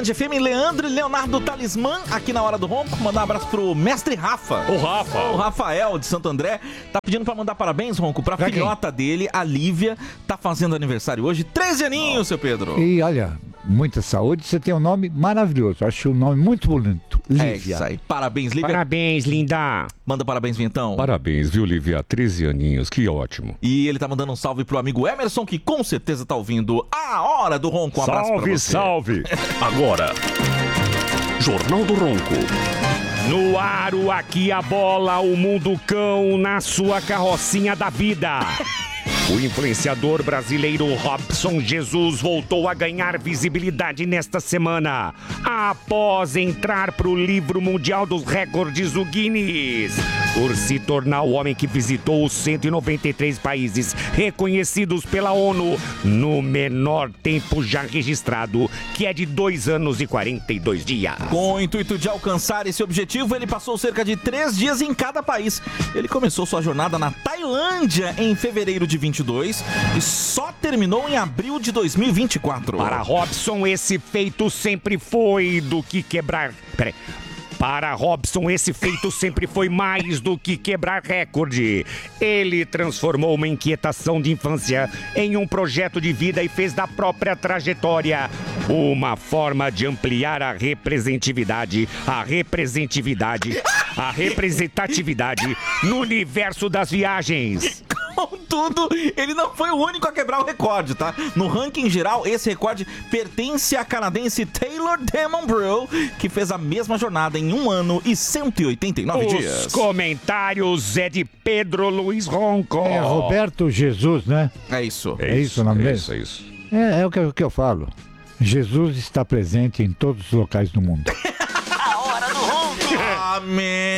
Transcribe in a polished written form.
Band FM, Leandro e Leonardo Talismã, aqui na Hora do Ronco. Mandar um abraço pro mestre Rafa. O Rafael, de Santo André. Tá pedindo pra mandar parabéns, Ronco, pra filhota dele, a Lívia. Tá fazendo aniversário hoje. 13 aninhos, seu Pedro. E olha, muita saúde. Você tem um nome maravilhoso. Acho um nome muito bonito. Lívia. É isso aí. Parabéns, Lívia. Parabéns, linda. Manda parabéns, Vintão. Parabéns, viu, Lívia? 13 aninhos, que ótimo. E ele tá mandando um salve pro amigo Emerson, que com certeza tá ouvindo a Hora do Ronco. Um abraço pra você. Salve! Agora, Jornal do Ronco. No aro, aqui a bola, o mundo cão na sua carrocinha da vida. O influenciador brasileiro Robson Jesus voltou a ganhar visibilidade nesta semana, após entrar para o livro mundial dos recordes, o Guinness, por se tornar o homem que visitou os 193 países reconhecidos pela ONU no menor tempo já registrado, que é de 2 anos e 42 dias. Com o intuito de alcançar esse objetivo, ele passou cerca de 3 dias em cada país. Ele começou sua jornada na Tailândia em fevereiro de 22 e só terminou em abril de 2024. Para Robson, esse feito sempre foi do que quebrar... Para Robson, esse feito sempre foi mais do que quebrar recorde. Ele transformou uma inquietação de infância em um projeto de vida e fez da própria trajetória uma forma de ampliar a representatividade no universo das viagens. Contudo, ele não foi o único a quebrar o recorde, tá? No ranking geral, esse recorde pertence à canadense Taylor Demon Brew, que fez a mesma jornada em 1 ano e 189 dias. Os comentários é de Pedro Luiz Ronco. É Roberto Jesus, né? É isso. É isso o nome dele? É isso. É o que eu falo. Jesus está presente em todos os locais do mundo. A Hora do Ronco. Amém.